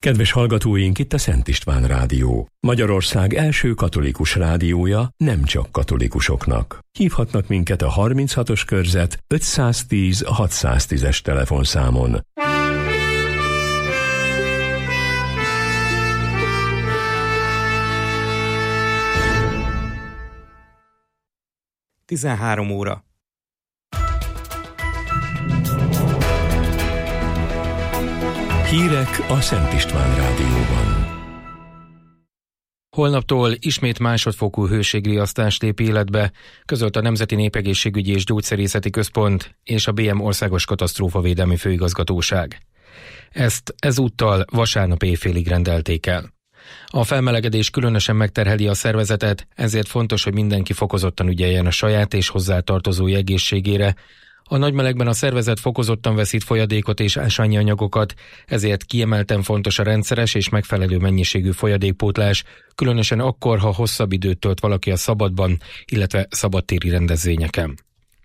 Kedves hallgatóink, itt a Szent István Rádió. Magyarország első katolikus rádiója, nem csak katolikusoknak. Hívhatnak minket a 36-os körzet 510 610-es telefonszámon. Tizenhárom óra. Hírek a Szent István Rádióban. Holnaptól ismét másodfokú hőségriasztást lép életbe, közölt a Nemzeti Népegészségügyi és Gyógyszerészeti Központ és a BM Országos Katasztrófavédelmi Főigazgatóság. Ezt ezúttal vasárnap éjfélig rendelték el. A felmelegedés különösen megterheli a szervezetet, ezért fontos, hogy mindenki fokozottan ügyeljen a saját és hozzátartozói egészségére. A nagy melegben a szervezet fokozottan veszít folyadékot és ásványi anyagokat, ezért kiemelten fontos a rendszeres és megfelelő mennyiségű folyadékpótlás, különösen akkor, ha hosszabb időt tölt valaki a szabadban, illetve szabadtéri rendezvényeken.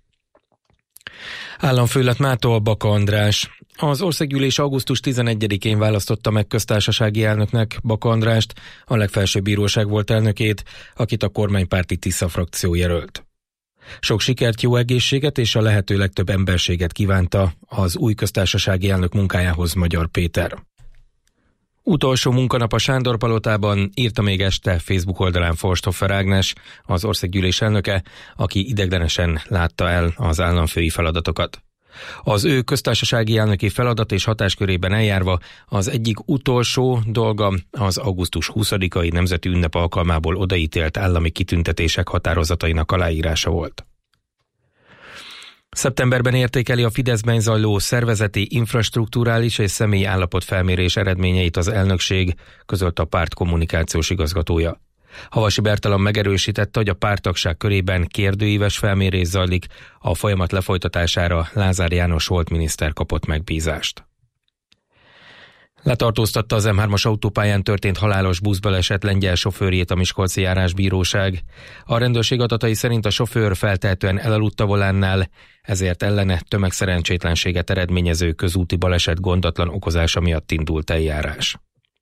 Államfő lett mától Baka András. Az Országgyűlés augusztus 11-én választotta meg köztársasági elnöknek Baka Andrást, a legfelsőbb bíróság volt elnökét, akit a kormánypárti Tisza frakció jelölt. Sok sikert, jó egészséget és a lehető legtöbb emberséget kívánta az új köztársasági elnök munkájához Magyar Péter. Utolsó munkanap a Sándor-palotában, írta még este Facebook oldalán Forsthofer Ágnes, az Országgyűlés elnöke, aki ideiglenesen látta el az államfői feladatokat. Az ő köztársasági elnöki feladat és hatáskörében eljárva az egyik utolsó dolga az augusztus 20-ai nemzeti ünnep alkalmából odaítélt állami kitüntetések határozatainak aláírása volt. Szeptemberben értékeli a Fideszben zajló szervezeti, infrastrukturális és személyi állapotfelmérés eredményeit az elnökség, közölt a párt kommunikációs igazgatója. Havasi Bertalan megerősítette, hogy a párttagság körében kérdőíves felmérés zajlik, a folyamat lefolytatására Lázár János volt miniszter kapott megbízást. Letartóztatta az M3-as autópályán történt halálos buszbaleset lengyel sofőrjét a Miskolci járásbíróság. A rendőrség adatai szerint a sofőr feltehetően elaludt a volánnál, ezért ellene tömegszerencsétlenséget eredményező közúti baleset gondatlan okozása miatt indult eljárás.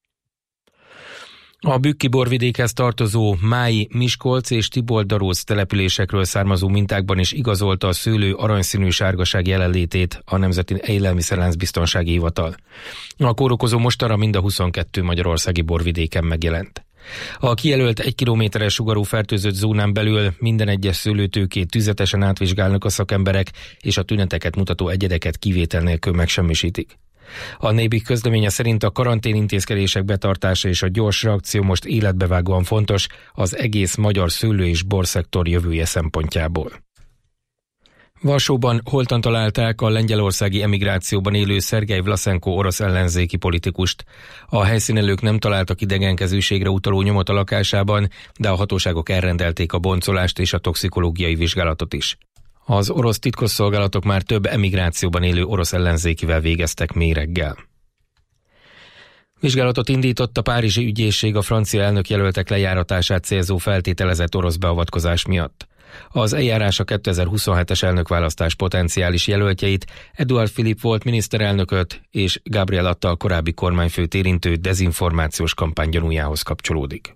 A Bükki borvidékhez tartozó Mályi, Miskolc és Tibold-Darócz településekről származó mintákban is igazolta a szőlő aranyszínű sárgaság jelenlétét a Nemzeti Élelmiszerláncbiztonsági Hivatal. A kórokozó mostanra mind a 22 magyarországi borvidéken megjelent. A kijelölt 1 kilométeres sugarú fertőzött zónán belül minden egyes szőlőtőkét tüzetesen átvizsgálnak a szakemberek, és a tüneteket mutató egyedeket kivétel nélkül megsemmisítik. A Nébik közleménye szerint a karanténintézkedések betartása és a gyors reakció most életbevágóan fontos az egész magyar szőlő- és borszektor jövője szempontjából. Varsóban holtan találták a lengyelországi emigrációban élő Szergej Vlaszenko orosz ellenzéki politikust. A helyszínelők nem találtak idegenkezűségre utaló nyomot a lakásában, de a hatóságok elrendelték a boncolást és a toxikológiai vizsgálatot is. Az orosz titkosszolgálatok már több emigrációban élő orosz ellenzékivel végeztek mély reggel. Vizsgálatot indított a párizsi ügyészség a francia elnökjelöltek lejáratását célzó feltételezett orosz beavatkozás miatt. Az eljárás a 2027-es elnökválasztás potenciális jelöltjeit, Eduard Philippe volt miniszterelnököt és Gabriel Attal korábbi kormányfőt érintő dezinformációs kampány gyanújához kapcsolódik.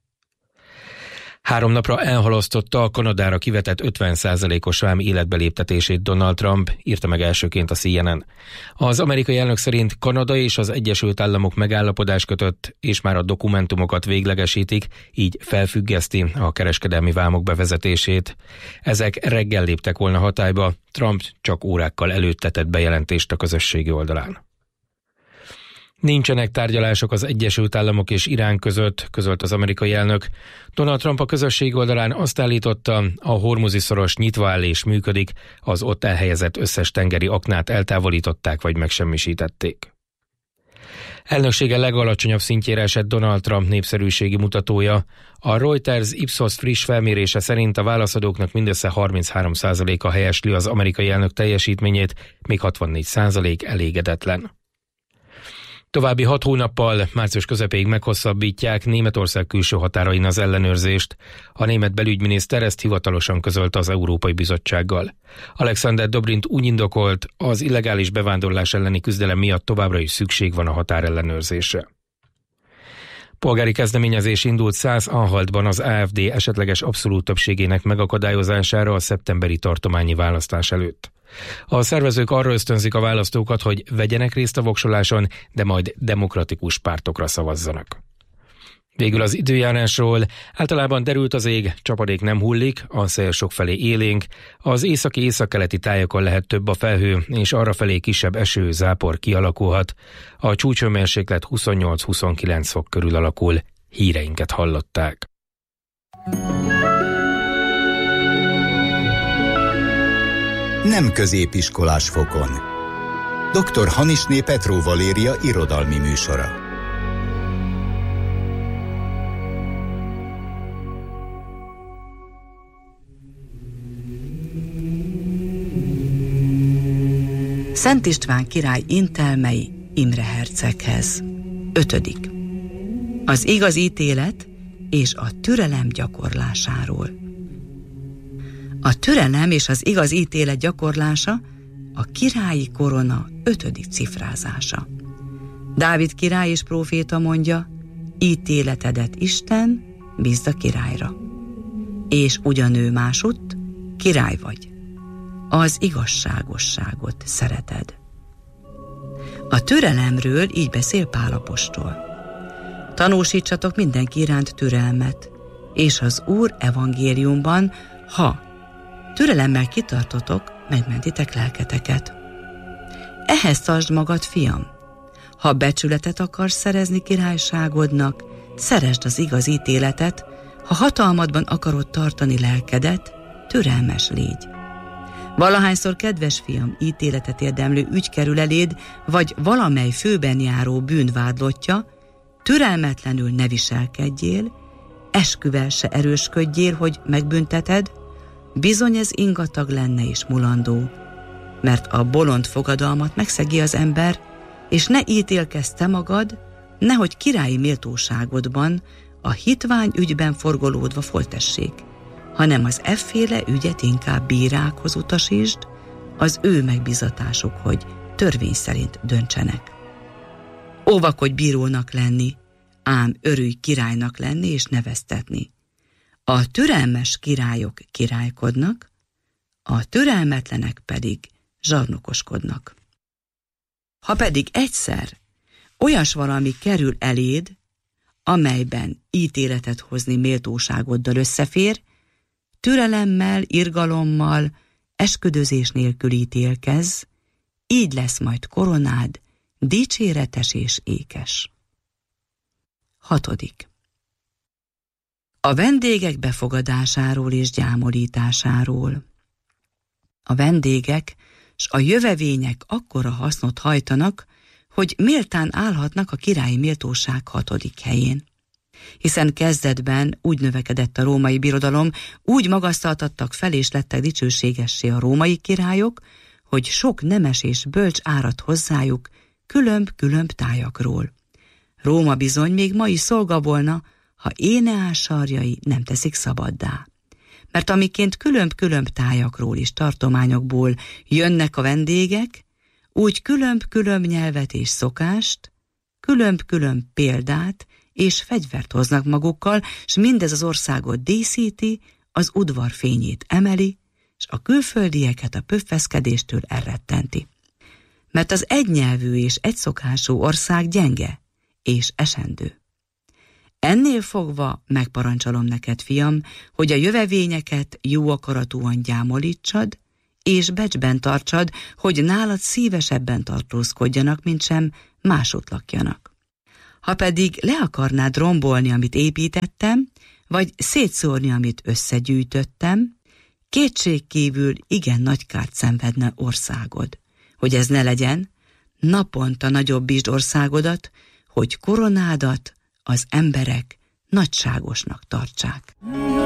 3 napra elhalasztotta a Kanadára kivetett 50%-os vám életbeléptetését Donald Trump, írta meg elsőként a CNN. Az amerikai elnök szerint Kanada és az Egyesült Államok megállapodást kötött, és már a dokumentumokat véglegesítik, így felfüggeszti a kereskedelmi vámok bevezetését. Ezek reggel léptek volna hatályba, Trump csak órákkal előtte tett bejelentést a közösségi oldalán. Nincsenek tárgyalások az Egyesült Államok és Irán között, közölt az amerikai elnök. Donald Trump a közösség oldalán azt állította, a Hormuzi-szoros nyitva áll és működik, az ott elhelyezett összes tengeri aknát eltávolították vagy megsemmisítették. Elnöksége legalacsonyabb szintjére esett Donald Trump népszerűségi mutatója. A Reuters Ipsos friss felmérése szerint a válaszadóknak mindössze 33%-a helyesli az amerikai elnök teljesítményét, még 64% elégedetlen. További 6 hónappal, március közepéig meghosszabbítják Németország külső határain az ellenőrzést. A német belügyminiszter ezt hivatalosan közölte az Európai Bizottsággal. Alexander Dobrindt úgy indokolt, az illegális bevándorlás elleni küzdelem miatt továbbra is szükség van a határellenőrzésre. Polgári kezdeményezés indult 100 Anhaltban az AfD esetleges abszolút többségének megakadályozására a szeptemberi tartományi választás előtt. A szervezők arra ösztönzik a választókat, hogy vegyenek részt a voksoláson, de majd demokratikus pártokra szavazzanak. Végül az időjárásról. Általában derült az ég, csapadék nem hullik, a szél sokfelé élénk, az északi-északkeleti tájakon lehet több a felhő, és arrafelé kisebb eső, zápor kialakulhat. A csúcshőmérséklet 28-29 fok körül alakul. Híreinket hallották. Nem középiskolás fokon. Dr. Hanisné Petró Valéria irodalmi műsora. Szent István király intelmei Imre herceghez. 5. Az igaz ítélet és a türelem gyakorlásáról. A türelem és az igaz ítélet gyakorlása a királyi korona 5. cifrázása. Dávid király és próféta mondja, ítéletedet Isten, bízd a királyra. És ugyanő másutt, király vagy. Az igazságosságot szereted. A türelemről így beszél Pál apostol. Tanúsítsatok mindenki iránt türelmet, és az Úr evangéliumban, ha türelemmel kitartotok, megmentitek lelketeket. Ehhez tartsd magad, fiam. Ha becsületet akarsz szerezni királyságodnak, szeresd az igaz ítéletet, ha hatalmadban akarod tartani lelkedet, türelmes légy. Valahányszor, kedves fiam, ítéletet érdemlő ügy kerül eléd, vagy valamely főben járó bűnvádlottja, türelmetlenül ne viselkedjél, esküvel se erősködjél, hogy megbünteted, bizony ez ingatag lenne és mulandó, mert a bolond fogadalmat megszegi az ember, és ne ítélkezz te magad, nehogy királyi méltóságodban a hitvány ügyben forgolódva foltessék, hanem az efféle ügyet inkább bírákhoz utasítsd, az ő megbizatásuk, hogy törvény szerint döntsenek. Óvakodj bírónak lenni, ám örülj királynak lenni és neveztetni. A türelmes királyok királykodnak, a türelmetlenek pedig zsarnokoskodnak. Ha pedig egyszer olyas valami kerül eléd, amelyben ítéletet hozni méltóságoddal összefér, türelemmel, irgalommal, esküdözés nélkül ítélkezz, így lesz majd koronád dicséretes és ékes. 6. A vendégek befogadásáról és gyámolításáról. A vendégek s a jövevények akkora hasznot hajtanak, hogy méltán állhatnak a királyi méltóság 6. helyén. Hiszen kezdetben úgy növekedett a római birodalom, úgy magasztaltattak fel és lettek dicsőségessé a római királyok, hogy sok nemes és bölcs áradt hozzájuk különb-különb tájakról. Róma bizony még ma is szolga volna, ha Éneás sarjai nem teszik szabaddá. Mert amiként különb-különb tájakról és tartományokból jönnek a vendégek, úgy különb-különb nyelvet és szokást, különb-különb példát és fegyvert hoznak magukkal, s mindez az országot díszíti, az udvar fényét emeli, s a külföldieket a pöffeszkedéstől elrettenti. Mert az egynyelvű és egyszokású ország gyenge és esendő. Ennél fogva megparancsolom neked, fiam, hogy a jövevényeket jó akaratúan gyámolítsad, és becsben tartsad, hogy nálad szívesebben tartózkodjanak, mint sem másút lakjanak. Ha pedig le akarnád rombolni, amit építettem, vagy szétszórni, amit összegyűjtöttem, kétségkívül igen nagy kárt szenvedne országod. Hogy ez ne legyen, naponta nagyobbítsd országodat, hogy koronádat az emberek nagyságosnak tartsák.